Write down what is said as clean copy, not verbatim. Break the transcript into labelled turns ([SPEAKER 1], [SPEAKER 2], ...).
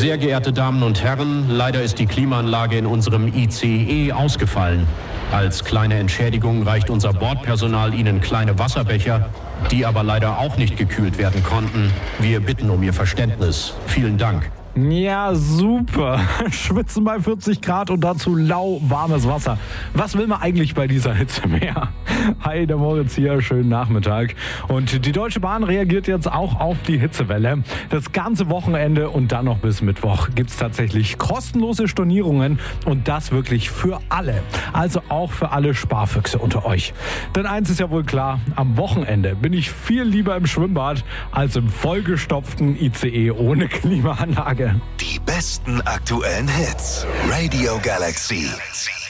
[SPEAKER 1] Sehr geehrte Damen und Herren, leider ist die Klimaanlage in unserem ICE ausgefallen. Als kleine Entschädigung reicht unser Bordpersonal Ihnen kleine Wasserbecher, die aber leider auch nicht gekühlt werden konnten. Wir bitten um Ihr Verständnis. Vielen Dank.
[SPEAKER 2] Ja, super. Schwitzen bei 40 Grad und dazu lauwarmes Wasser. Was will man eigentlich bei dieser Hitze mehr? Hi, der Moritz hier, schönen Nachmittag. Und die Deutsche Bahn reagiert jetzt auch auf die Hitzewelle. Das ganze Wochenende und dann noch bis Mittwoch gibt es tatsächlich kostenlose Stornierungen und das wirklich für alle. Also auch für alle Sparfüchse unter euch. Denn eins ist ja wohl klar, am Wochenende bin ich viel lieber im Schwimmbad als im vollgestopften ICE ohne Klimaanlage.
[SPEAKER 3] Die besten aktuellen Hits. Radio Galaxy.